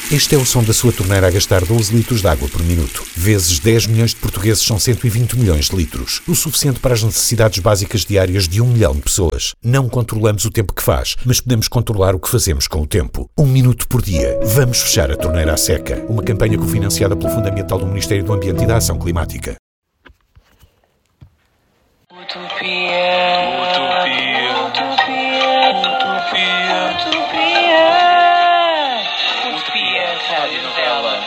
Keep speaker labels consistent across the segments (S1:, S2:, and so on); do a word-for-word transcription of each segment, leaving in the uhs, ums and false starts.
S1: Este é o som da sua torneira a gastar doze litros de água por minuto. Vezes dez milhões de portugueses são cento e vinte milhões de litros. O suficiente para as necessidades básicas diárias de um milhão de pessoas. Não controlamos o tempo que faz, mas podemos controlar o que fazemos com o tempo. Um minuto por dia. Vamos fechar a torneira à seca. Uma campanha cofinanciada pelo Fundo Ambiental do Ministério do Ambiente e da Ação Climática.
S2: Utopia. Utopia. Utopia. Utopia. Utopia. Utopia. Rádio Novela.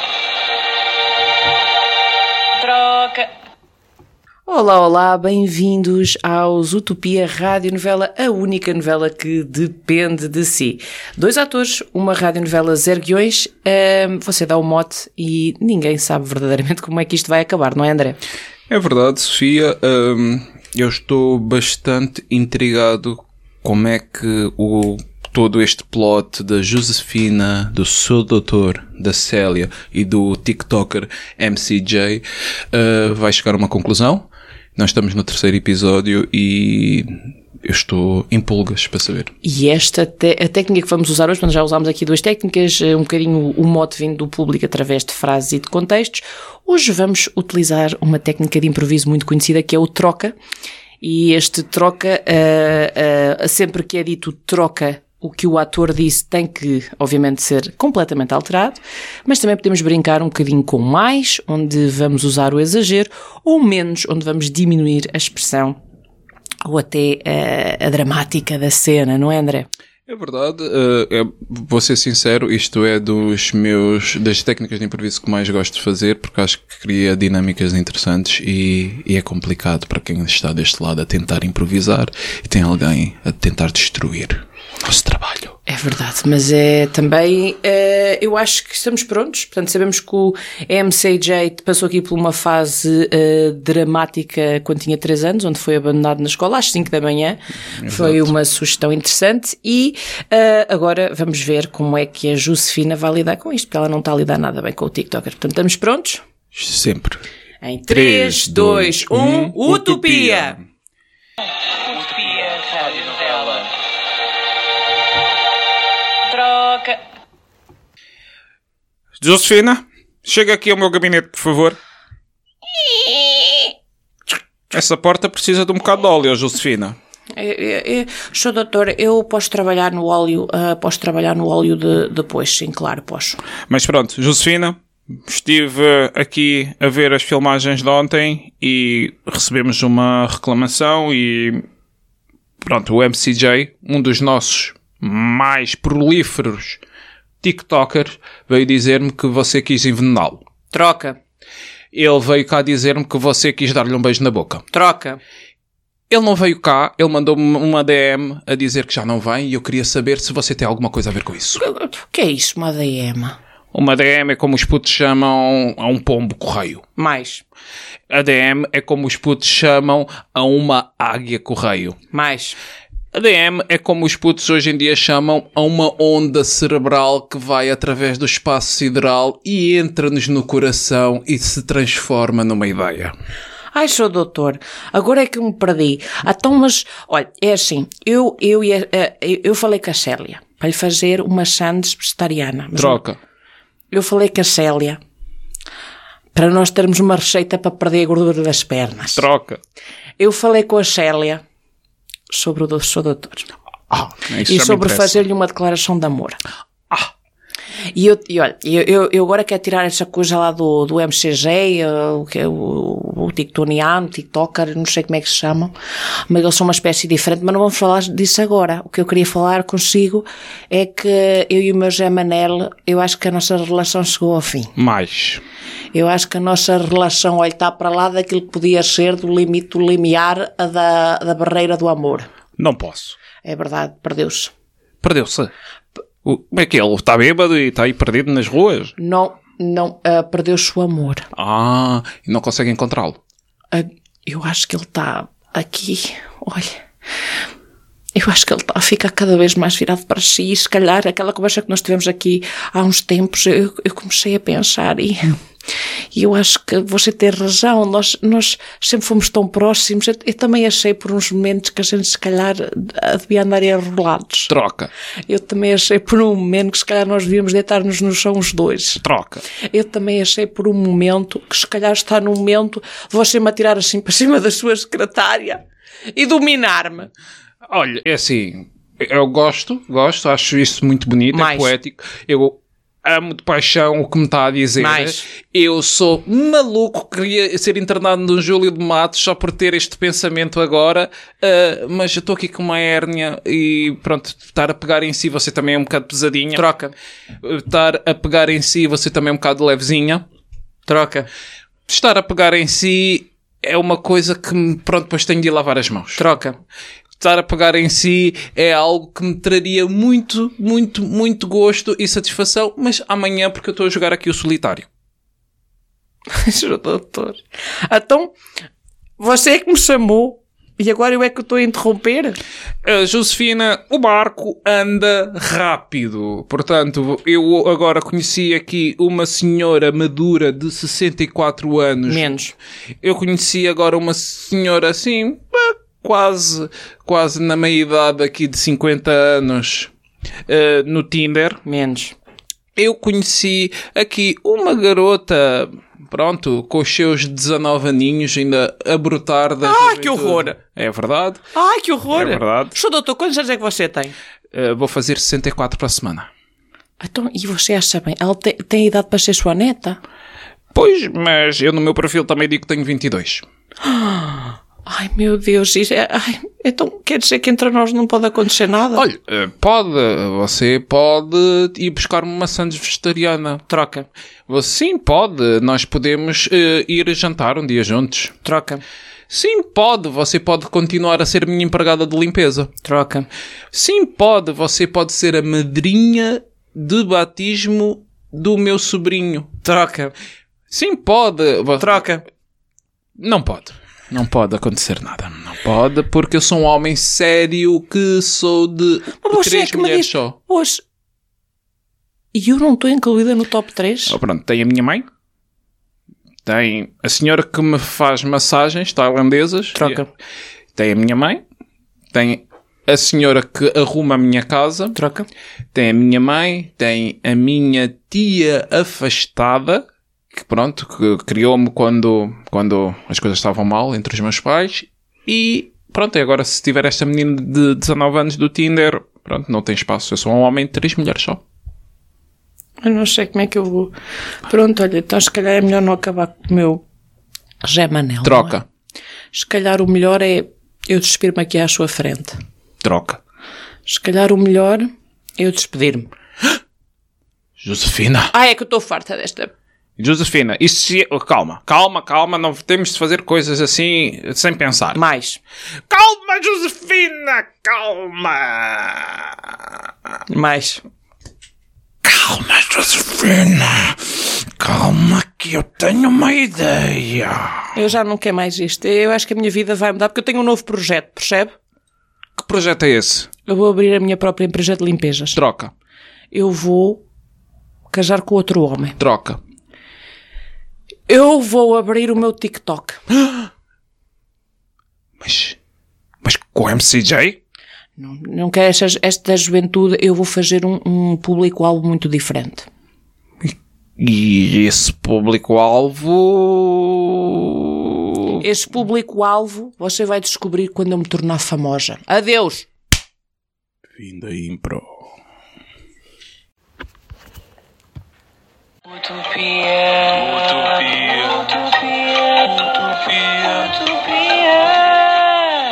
S2: Troca.
S3: Olá, olá, bem-vindos aos Utopia Rádio Novela, a única novela que depende de si. Dois atores, uma radionovela zero guiões, hum, você dá o mote e ninguém sabe verdadeiramente como é que isto vai acabar, não é, André?
S4: É verdade, Sofia. Hum, eu estou bastante intrigado como é que o, todo este plot da Josefina, do seu doutor, da Célia e do TikToker M C J uh, vai chegar a uma conclusão. Nós estamos no terceiro episódio e eu estou em pulgas para saber.
S3: E esta te- a técnica que vamos usar hoje, portanto já usámos aqui duas técnicas, um bocadinho o mote vindo do público através de frases e de contextos. Hoje vamos utilizar uma técnica de improviso muito conhecida que é o troca. E este troca, uh, uh, sempre que é dito troca, o que o ator disse tem que, obviamente, ser completamente alterado, mas também podemos brincar um bocadinho com mais, onde vamos usar o exagero, ou menos, onde vamos diminuir a expressão ou até uh, a dramática da cena, não é, André?
S4: É verdade, uh, eu vou ser sincero, isto é dos meus, das técnicas de improviso que mais gosto de fazer, porque acho que cria dinâmicas interessantes e, e é complicado para quem está deste lado a tentar improvisar e tem alguém a tentar destruir o nosso trabalho.
S3: É verdade, mas é também, uh, eu acho que estamos prontos, portanto sabemos que o M C J passou aqui por uma fase uh, dramática quando tinha três anos, onde foi abandonado na escola às cinco da manhã, Exato. Foi uma sugestão interessante e uh, agora vamos ver como é que a Josefina vai lidar com isto, porque ela não está a lidar nada bem com o TikToker, portanto estamos prontos?
S4: Sempre.
S3: Em três, dois, um, Utopia!
S2: Utopia. Rádio Novela. Troca.
S4: Josefina, chega aqui ao meu gabinete, por favor. Essa porta precisa de um bocado de óleo, Josefina.
S3: Eu, eu, eu, senhor doutor, eu posso trabalhar no óleo, uh, posso trabalhar no óleo de, depois, sim, claro, posso.
S4: Mas pronto, Josefina, estive aqui a ver as filmagens de ontem e recebemos uma reclamação e pronto, o M C J, um dos nossos mais prolíferos TikTokers, veio dizer-me que você quis envenená-lo.
S3: Troca.
S4: Ele veio cá dizer-me que você quis dar-lhe um beijo na boca.
S3: Troca.
S4: Ele não veio cá, ele mandou-me uma D M a dizer que já não vem e eu queria saber se você tem alguma coisa a ver com isso.
S3: O que é isso, uma D M?
S4: Uma D M é como os putos chamam a um pombo correio.
S3: Mais.
S4: A D M é como os putos chamam a uma águia correio.
S3: Mais.
S4: A D M é como os putos hoje em dia chamam a uma onda cerebral que vai através do espaço sideral e entra-nos no coração e se transforma numa ideia.
S3: Ai, senhor doutor, agora é que eu me perdi. Então, mas, olha, é assim, eu, eu, eu, eu falei com a Célia para lhe fazer uma sandes vegetariana. Mas
S4: Troca.
S3: Eu falei com a Célia para nós termos uma receita para perder a gordura das pernas.
S4: Troca.
S3: Eu falei com a Célia sobre o senhor doutor.
S4: Ah, isso
S3: e
S4: já
S3: sobre
S4: me interessa.
S3: fazer-lhe uma declaração de amor.
S4: Ah.
S3: E, eu, e olha, eu, eu, eu agora quero tirar essa coisa lá do, do M C J, o, que é o, o TikToniano, o TikToker, não sei como é que se chamam, mas eles são uma espécie diferente, mas não vamos falar disso agora. O que eu queria falar consigo é que eu e o meu Zé Manel, eu acho que a nossa relação chegou ao fim.
S4: Mais.
S3: Eu acho que a nossa relação, olha, está para lá daquilo que podia ser do limite, do limiar a da, da barreira do amor.
S4: Não posso.
S3: É verdade, perdeu-se.
S4: Perdeu-se. O, como é que é? Ele está bêbado e está aí perdido nas ruas?
S3: Não, não, uh, perdeu-se o amor.
S4: Ah, e não consegue encontrá-lo?
S3: Uh, eu acho que ele está aqui, olha, eu acho que ele está a ficar cada vez mais virado para si e se calhar aquela conversa que nós tivemos aqui há uns tempos, eu, eu comecei a pensar e E eu acho que você tem razão, nós, nós sempre fomos tão próximos. Eu, eu também achei por uns momentos que a gente se calhar devia andar enrolados.
S4: Troca.
S3: Eu também achei por um momento que se calhar nós devíamos deitar-nos no chão os dois.
S4: Troca.
S3: Eu também achei por um momento que se calhar está no momento de você me atirar assim para cima da sua secretária e dominar-me.
S4: Olha, é assim, eu gosto, gosto, acho isso muito bonito,
S3: Mais.
S4: é poético. Eu amo de paixão o que me está a dizer.
S3: Mais.
S4: Eu sou maluco, queria ser internado no Júlio de Matos só por ter este pensamento agora, uh, mas eu estou aqui com uma hérnia e pronto, estar a pegar em si, você também é um bocado pesadinha.
S3: Troca.
S4: Estar a pegar em si, você também é um bocado levezinha.
S3: Troca.
S4: Estar a pegar em si é uma coisa que, pronto, depois tenho de ir lavar as mãos.
S3: Troca.
S4: Estar a pegar em si é algo que me traria muito, muito, muito gosto e satisfação, mas amanhã porque eu estou a jogar aqui o solitário.
S3: Senhor doutor. Então, você é que me chamou e agora eu é que estou a interromper?
S4: Uh, Josefina, o barco anda rápido. Portanto, eu agora conheci aqui uma senhora madura de sessenta e quatro anos.
S3: Menos.
S4: Eu conheci agora uma senhora assim, quase, quase na meia-idade aqui de cinquenta anos, uh, no Tinder.
S3: Menos.
S4: Eu conheci aqui uma garota, pronto, com os seus dezanove aninhos, ainda a brotar da
S3: Ah, que
S4: juventude.
S3: horror!
S4: É verdade.
S3: Ai, que horror!
S4: É verdade.
S3: Senhor doutor, quantos anos é que você tem?
S4: Uh, vou fazer sessenta e quatro para a semana.
S3: Então, e você acha bem? Ela tem, tem idade para ser sua neta?
S4: Pois, mas eu no meu perfil também digo que tenho vinte e dois.
S3: Ai, meu Deus. Isso é, ai, então, quer dizer que entre nós não pode acontecer nada?
S4: Olha, uh, pode, você pode ir buscar uma sandes vegetariana.
S3: Troca.
S4: Você, sim, pode. Nós podemos uh, ir jantar um dia juntos.
S3: Troca.
S4: Sim, pode. Você pode continuar a ser minha empregada de limpeza.
S3: Troca.
S4: Sim, pode. Você pode ser a madrinha de batismo do meu sobrinho.
S3: Troca.
S4: Sim, pode. Vo-
S3: Troca.
S4: Não pode. Não pode acontecer nada. Não pode, porque eu sou um homem sério que sou de
S3: Mas você
S4: três
S3: é que me
S4: mulheres
S3: diz...
S4: só.
S3: Hoje... E eu não estou incluída no top três?
S4: Oh, pronto, tem a minha mãe. Tem a senhora que me faz massagens tailandesas.
S3: Troca.
S4: Tem a minha mãe. Tem a senhora que arruma a minha casa.
S3: Troca.
S4: Tem a minha mãe. Tem a minha tia afastada. Que pronto, que criou-me quando, quando as coisas estavam mal entre os meus pais. E pronto, e agora se tiver esta menina de dezanove anos do Tinder, pronto, não tem espaço. Eu sou um homem de três mulheres só.
S3: Eu não sei como é que eu vou... Pronto, olha, então se calhar é melhor não acabar com o meu Gemanel.
S4: Troca.
S3: Não é? Se calhar o melhor é eu despir-me aqui à sua frente.
S4: Troca.
S3: Se calhar o melhor é eu despedir-me.
S4: Josefina.
S3: Ah, é que eu estou farta desta...
S4: Josefina, isto se... Calma, calma, calma. Não temos de fazer coisas assim sem pensar.
S3: Mais.
S4: Calma, Josefina, calma.
S3: Mais.
S4: Calma, Josefina. Calma que eu tenho uma ideia.
S3: Eu já não quero mais isto. Eu acho que a minha vida vai mudar porque eu tenho um novo projeto, percebe?
S4: Que projeto é esse?
S3: Eu vou abrir a minha própria empresa de limpezas.
S4: Troca.
S3: Eu vou casar com outro homem.
S4: Troca.
S3: Eu vou abrir o meu TikTok.
S4: Mas... Mas com o M C J?
S3: Não, não quero esta, esta juventude. Eu vou fazer um, um público-alvo muito diferente.
S4: E esse público-alvo...
S3: Esse público-alvo você vai descobrir quando eu me tornar famosa. Adeus!
S4: Fim da impro.
S2: Utopia. Utopia. Utopia. Utopia. Utopia.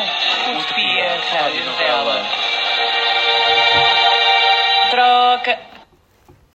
S2: Utopia. Rádio novela. Troca.